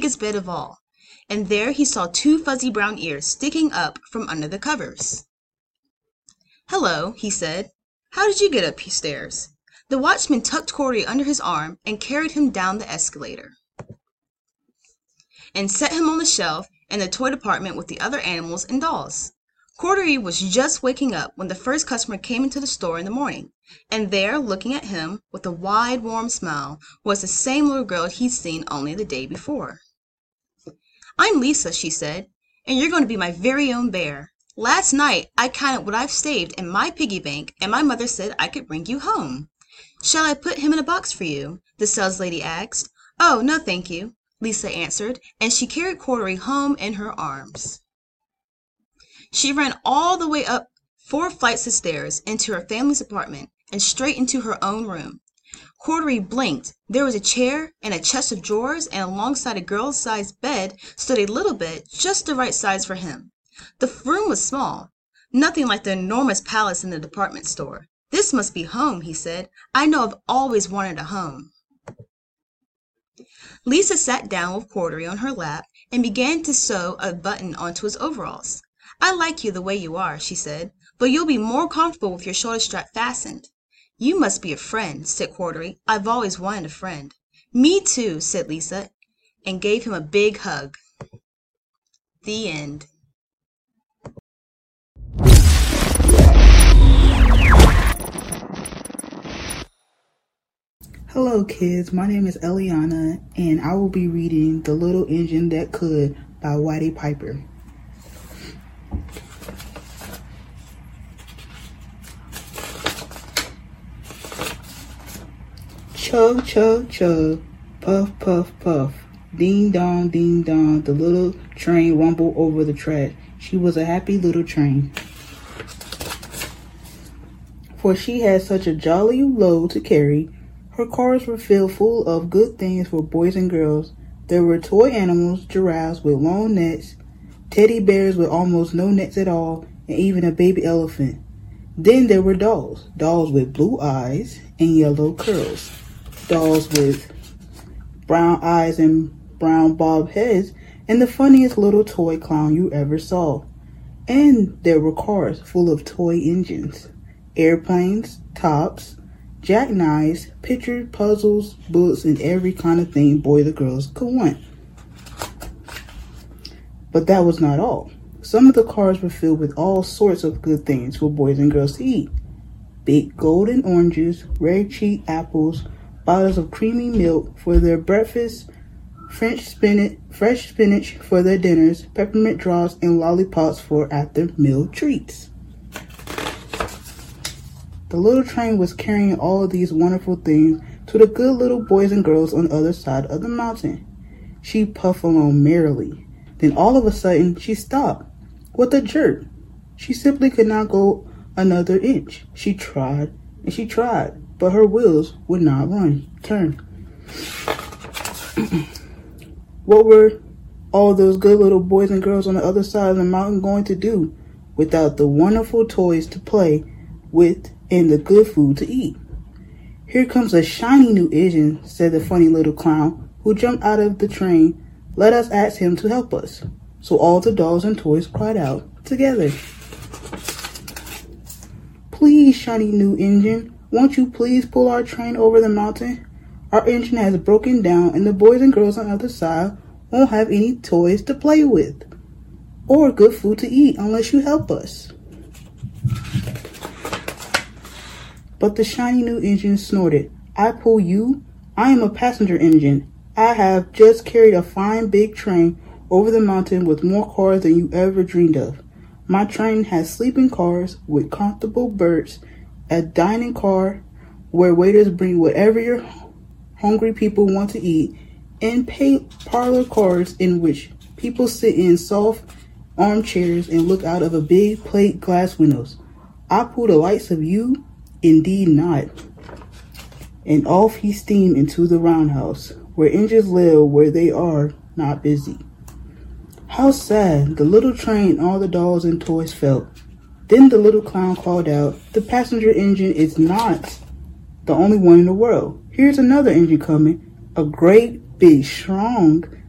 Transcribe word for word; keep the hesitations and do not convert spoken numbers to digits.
biggest bed of all, and there he saw two fuzzy brown ears sticking up from under the covers. "Hello," he said. "How did you get upstairs?" The watchman tucked Cordery under his arm and carried him down the escalator and set him on the shelf in the toy department with the other animals and dolls. Cordery was just waking up when the first customer came into the store in the morning, and there, looking at him with a wide, warm smile, was the same little girl he'd seen only the day before. "I'm Lisa," she said, "and you're going to be my very own bear. Last night I counted what I've saved in my piggy bank, and my mother said I could bring you home." "Shall I put him in a box for you?" the saleslady asked. "Oh, no, thank you," Lisa answered, and she carried Cordery home in her arms. She ran all the way up four flights of stairs into her family's apartment and straight into her own room. Cordery blinked. There was a chair and a chest of drawers, and alongside a girl-sized bed stood a little bed just the right size for him. The room was small, nothing like the enormous palace in the department store. "This must be home," he said. "I know I've always wanted a home." Lisa sat down with Cordery on her lap and began to sew a button onto his overalls. "I like you the way you are," she said, "but you'll be more comfortable with your shoulder strap fastened." "You must be a friend," said Cordery. "I've always wanted a friend." "Me too," said Lisa, and gave him a big hug. The end. Hello kids, my name is Eliana, and I will be reading The Little Engine That Could by Whitey Piper. Chug, chug, chug, puff, puff, puff, ding dong, ding dong, the little train rumbled over the track. She was a happy little train, for she had such a jolly load to carry. Her cars were filled full of good things for boys and girls. There were toy animals, giraffes with long necks, teddy bears with almost no necks at all, and even a baby elephant. Then there were dolls, dolls with blue eyes and yellow curls, dolls with brown eyes and brown bob heads, and the funniest little toy clown you ever saw. And there were cars full of toy engines, airplanes, tops, jackknives, pictures, puzzles, books, and every kind of thing boys or girls could want. But that was not all. Some of the cars were filled with all sorts of good things for boys and girls to eat. Big golden oranges, red cheek apples, bottles of creamy milk for their breakfast, French spinach, fresh spinach for their dinners, peppermint drops, and lollipops for after-meal treats. The little train was carrying all of these wonderful things to the good little boys and girls on the other side of the mountain. She puffed along merrily. Then all of a sudden, she stopped with a jerk. She simply could not go another inch. She tried and she tried, but her wheels would not run, turn. What were all those good little boys and girls on the other side of the mountain going to do without the wonderful toys to play with and the good food to eat? "Here comes a shiny new engine," said the funny little clown who jumped out of the train. "Let us ask him to help us." So all the dolls and toys cried out together, "Please, shiny new engine, won't you please pull our train over the mountain? Our engine has broken down and the boys and girls on the other side won't have any toys to play with or good food to eat unless you help us." But the shiny new engine snorted. "I pull you? I am a passenger engine. I have just carried a fine big train over the mountain with more cars than you ever dreamed of. My train has sleeping cars with comfortable berths, a dining car where waiters bring whatever your hungry people want to eat, and pay parlor cars in which people sit in soft armchairs and look out of a big plate glass windows. I pull the likes of you? Indeed not." And off he steamed into the roundhouse, where engines live where they are not busy. How sad the little train and all the dolls and toys felt. Then the little clown called out, "The passenger engine is not the only one in the world. Here's another engine coming, a great, big, strong,